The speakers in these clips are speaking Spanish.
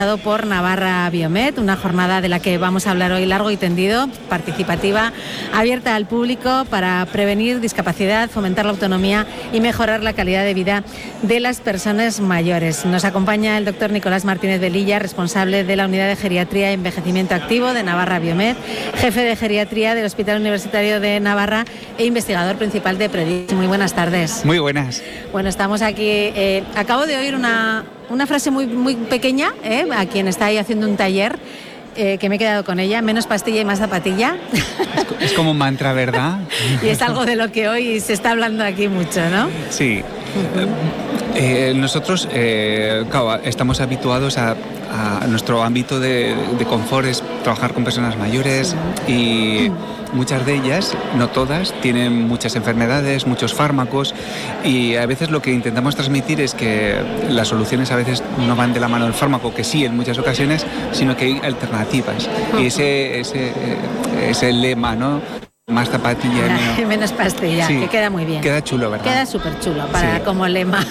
por Navarra Biomed, una jornada de la que vamos a hablar hoy largo y tendido, participativa, abierta al público para prevenir discapacidad, fomentar la autonomía y mejorar la calidad de vida de las personas mayores. Nos acompaña el doctor Nicolás Martínez Velilla, responsable de la Unidad de Geriatría y Envejecimiento Activo de Navarra Biomed, jefe de geriatría del Hospital Universitario de Navarra e investigador principal de PREDIS. Muy buenas tardes. Muy buenas. Bueno, estamos aquí. Acabo de oír una frase muy pequeña, a quien está ahí haciendo un taller, que me he quedado con ella: menos pastilla y más zapatilla. Es como un mantra, ¿verdad? Y es algo de lo que hoy se está hablando aquí mucho, ¿no? Sí. Nosotros, claro, estamos habituados a nuestro ámbito de confort, es trabajar con personas mayores, y muchas de ellas, no todas, tienen muchas enfermedades, muchos fármacos, y a veces lo que intentamos transmitir es que las soluciones a veces no van de la mano del fármaco, que sí en muchas ocasiones, sino que hay alternativas. Y ese es el lema, ¿no? Más zapatilla y menos pastilla, sí, que queda muy bien. Queda chulo, ¿verdad? Queda súper chulo para como lema.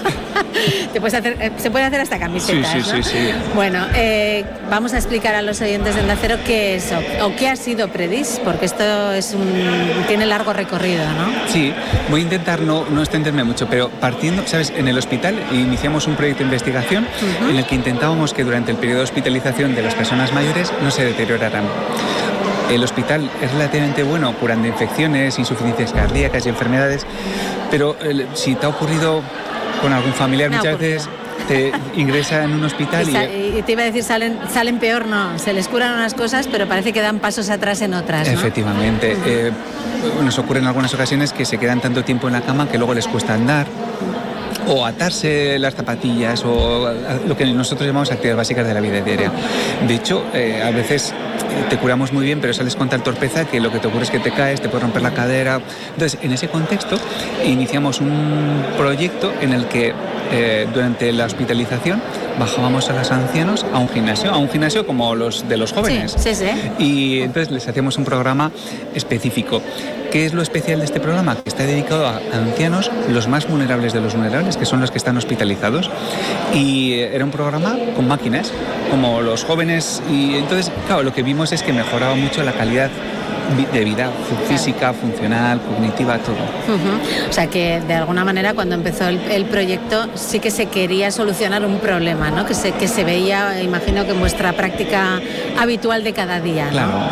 Se puede hacer hasta camisetas, sí, ¿no? Sí. Bueno, vamos a explicar a los oyentes de Onda Cero qué es o qué ha sido PREDIS, porque esto tiene largo recorrido, ¿no? Sí, voy a intentar no extenderme mucho, pero partiendo, ¿sabes? En el hospital iniciamos un proyecto de investigación en el que intentábamos que durante el periodo de hospitalización de las personas mayores no se deterioraran. El hospital es relativamente bueno curando infecciones, insuficiencias cardíacas y enfermedades, pero si te ha ocurrido con algún familiar, muchas veces te ingresa en un hospital y te iba a decir, salen peor, no, se les curan unas cosas, pero parece que dan pasos atrás en otras, ¿no? Efectivamente. Nos ocurre en algunas ocasiones que se quedan tanto tiempo en la cama que luego les cuesta andar, o atarse las zapatillas, o lo que nosotros llamamos actividades básicas de la vida diaria. De hecho, a veces te curamos muy bien, pero sales con tal torpeza que lo que te ocurre es que te caes, te puedes romper la cadera. Entonces, en ese contexto, iniciamos un proyecto en el que durante la hospitalización bajábamos a los ancianos a un gimnasio como los de los jóvenes. Sí. Y entonces les hacíamos un programa específico. ¿Qué es lo especial de este programa? Que está dedicado a ancianos, los más vulnerables de los vulnerables, que son los que están hospitalizados. Y era un programa con máquinas, como los jóvenes. Y entonces, claro, lo que vimos es que mejoraba mucho la calidad de vida física, funcional, cognitiva, todo. O sea que de alguna manera cuando empezó el proyecto sí que se quería solucionar un problema, ¿no? Que se veía, imagino que en vuestra práctica habitual de cada día, ¿no? Claro.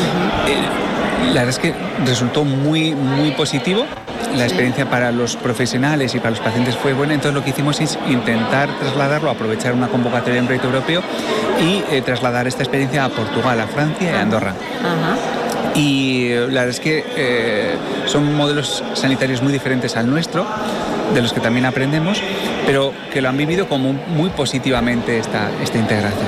La verdad es que resultó muy positivo. La experiencia para los profesionales y para los pacientes fue buena, entonces lo que hicimos es intentar trasladarlo, aprovechar una convocatoria en proyecto europeo y trasladar esta experiencia a Portugal, a Francia y a Andorra. Y la verdad es que son modelos sanitarios muy diferentes al nuestro, de los que también aprendemos, pero que lo han vivido como muy positivamente esta integración.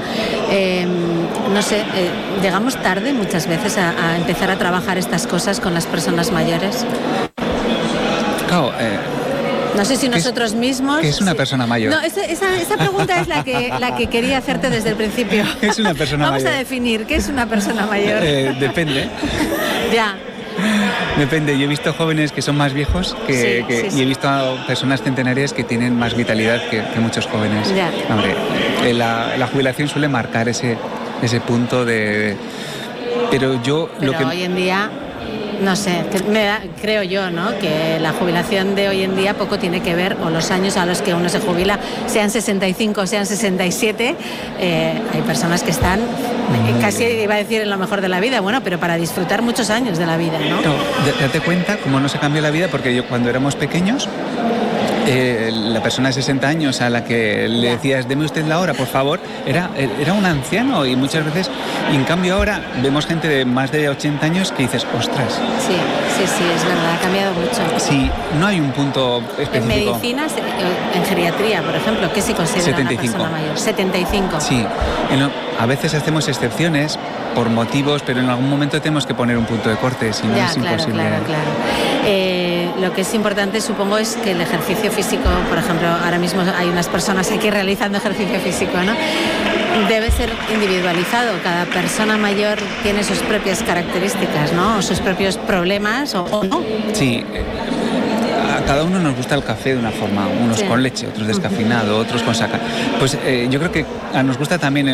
No sé, llegamos tarde muchas veces a empezar a trabajar estas cosas con las personas mayores. Claro, no sé si nosotros mismos... ¿Qué es una persona mayor? No, esa pregunta es la que quería hacerte desde el principio. ¿Qué es una persona mayor? Vamos a definir, ¿qué es una persona mayor? Depende. Ya. Depende, yo he visto jóvenes que son más viejos y he visto a personas centenarias que tienen más vitalidad que muchos jóvenes. Ya. Hombre, la jubilación suele marcar ese punto de... Pero hoy en día... No sé, creo yo, ¿no? Que la jubilación de hoy en día poco tiene que ver, o los años a los que uno se jubila, sean 65 o sean 67, hay personas que están, casi iba a decir en lo mejor de la vida, bueno, pero para disfrutar muchos años de la vida, ¿no? Date cuenta cómo no se cambió la vida, porque cuando éramos pequeños, la persona de 60 años a la que le decías, deme usted la hora, por favor, era un anciano, y muchas veces, y en cambio ahora vemos gente de más de 80 años que dices, ostras. Sí, es verdad, ha cambiado mucho. Sí, no hay un punto específico. En medicina, en geriatría, por ejemplo, ¿qué se considera 75. Una persona mayor? 75. Sí, a veces hacemos excepciones por motivos, pero en algún momento tenemos que poner un punto de corte, si no es imposible. Claro. Lo que es importante, supongo, es que el ejercicio físico, por ejemplo, ahora mismo hay unas personas aquí realizando ejercicio físico, ¿no? Debe ser individualizado. Cada persona mayor tiene sus propias características, ¿no? O sus propios problemas, o no. Sí. cada uno nos gusta el café de una forma, unos con leche, otros descafeinado, otros con saca. Pues yo creo que nos gusta también